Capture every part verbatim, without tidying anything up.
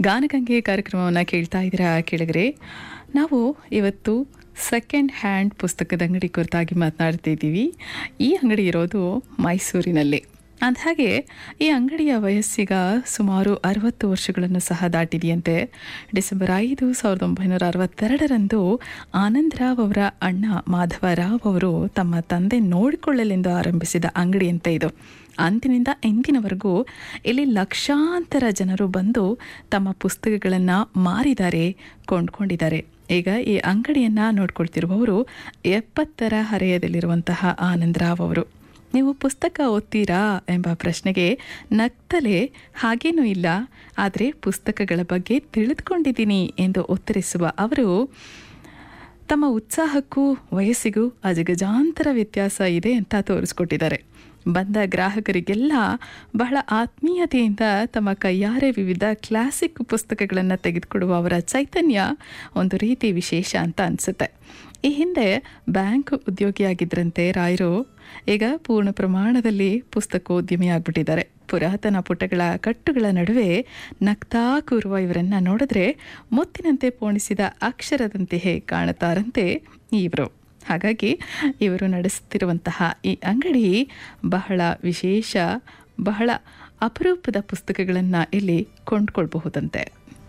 ಗಾನಗಂಗೆ ಕಾರ್ಯಕ್ರಮವನ್ನು ಕೇಳ್ತಾ ಇದ್ದೀರಾ ಕೇಳಿದ್ರೆ ನಾವು ಇವತ್ತು ಸೆಕೆಂಡ್ ಹ್ಯಾಂಡ್ ಪುಸ್ತಕದ ಅಂಗಡಿ ಕುರಿತಾಗಿ ಮಾತನಾಡ್ತಿದ್ದೀವಿ. ಈ ಅಂಗಡಿ ಇರೋದು ಮೈಸೂರಿನಲ್ಲಿ. ಅಂದಹಾಗೆ ಈ ಅಂಗಡಿಯ ವಯಸ್ಸಿಗ ಸುಮಾರು ಅರವತ್ತು ವರ್ಷಗಳನ್ನು ಸಹ ದಾಟಿದೆಯಂತೆ. ಡಿಸೆಂಬರ್ ಐದು ಸಾವಿರದ ಒಂಬೈನೂರ ಅರವತ್ತೆರಡರಂದು ಆನಂದರಾವ್ ಅವರ ಅಣ್ಣ ಮಾಧವರಾವ್ ಅವರು ತಮ್ಮ ತಂದೆ ನೋಡಿಕೊಳ್ಳಲೆಂದು ಆರಂಭಿಸಿದ ಅಂಗಡಿಯಂತೆ ಇದು. ಅಂದಿನಿಂದ ಇಂದಿನವರೆಗೂ ಇಲ್ಲಿ ಲಕ್ಷಾಂತರ ಜನರು ಬಂದು ತಮ್ಮ ಪುಸ್ತಕಗಳನ್ನು ಮಾರಿದ್ದಾರೆ, ಕೊಂಡ್ಕೊಂಡಿದ್ದಾರೆ. ಈಗ ಈ ಅಂಗಡಿಯನ್ನು ನೋಡ್ಕೊಳ್ತಿರುವವರು ಎಪ್ಪತ್ತರ ಹರೆಯದಲ್ಲಿರುವಂತಹ ಆನಂದರಾವ್ ಅವರು. ನೀವು ಪುಸ್ತಕ ಓದ್ತೀರಾ ಎಂಬ ಪ್ರಶ್ನೆಗೆ ನಗ್ತಲೇ ಹಾಗೇನೂ ಇಲ್ಲ, ಆದರೆ ಪುಸ್ತಕಗಳ ಬಗ್ಗೆ ತಿಳಿದುಕೊಂಡಿದ್ದೀನಿ ಎಂದು ಉತ್ತರಿಸುವ ಅವರು ತಮ್ಮ ಉತ್ಸಾಹಕ್ಕೂ ವಯಸ್ಸಿಗೂ ಅಜಗಜಾಂತರ ವ್ಯತ್ಯಾಸ ಇದೆ ಅಂತ ತೋರಿಸ್ಕೊಟ್ಟಿದ್ದಾರೆ. ಬಂದ ಗ್ರಾಹಕರಿಗೆಲ್ಲ ಬಹಳ ಆತ್ಮೀಯತೆಯಿಂದ ತಮ್ಮ ಕೈಯಾರೆ ವಿವಿಧ ಕ್ಲಾಸಿಕ್ ಪುಸ್ತಕಗಳನ್ನು ತೆಗೆದುಕೊಡುವ ಅವರ ಚೈತನ್ಯ ಒಂದು ರೀತಿ ವಿಶೇಷ ಅಂತ ಅನಿಸುತ್ತೆ. ಈ ಹಿಂದೆ ಬ್ಯಾಂಕ್ ಉದ್ಯೋಗಿಯಾಗಿದ್ದರಂತೆ ರಾಯರು, ಈಗ ಪೂರ್ಣ ಪ್ರಮಾಣದಲ್ಲಿ ಪುಸ್ತಕೋದ್ಯಮಿ ಆಗ್ಬಿಟ್ಟಿದ್ದಾರೆ. ಪುರಾತನ ಪುಟಗಳ ಕಟ್ಟುಗಳ ನಡುವೆ ನಗ್ತಾ ಕೂರುವ ಇವರನ್ನು ನೋಡಿದ್ರೆ ಮುತ್ತಿನಂತೆ ಪೋಣಿಸಿದ ಅಕ್ಷರದಂತೆಯೇ ಕಾಣುತ್ತಾರಂತೆ ಇವರು. ಹಾಗಾಗಿ ಇವರು ನಡೆಸುತ್ತಿರುವಂತಹ ಈ ಅಂಗಡಿ ಬಹಳ ವಿಶೇಷ, ಬಹಳ ಅಪರೂಪದ ಪುಸ್ತಕಗಳನ್ನು ಇಲ್ಲಿ ಕೊಂಡ್ಕೊಳ್ಬಹುದಂತೆ.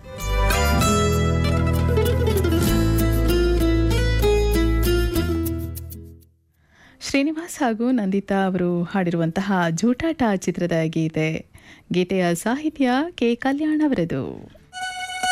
ಶ್ರೀನಿವಾಸ್ ಹಾಗೂ ನಂದಿತಾ ಅವರು ಹಾಡಿರುವಂತಹ ಜೂಟಾಟ ಚಿತ್ರದ ಗೀತೆ. ಗೀತೆಯ ಸಾಹಿತ್ಯ ಕೆ ಕಲ್ಯಾಣ್ ಅವರದು.